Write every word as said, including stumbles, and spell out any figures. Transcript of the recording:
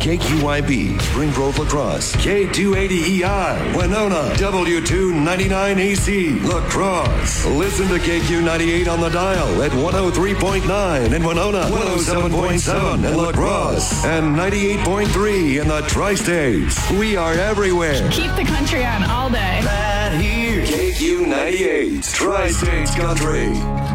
K Q Y B, Springgrove La Crosse, K two eighty E I, Winona, W two ninety-nine A C, La Crosse. Listen to K Q ninety-eight on the dial at one oh three point nine in Winona, one oh seven point seven in La Crosse, and ninety-eight point three in the Tri-States. We are everywhere. Keep the country on all day. Right here. K Q ninety-eight, Tri-States Country.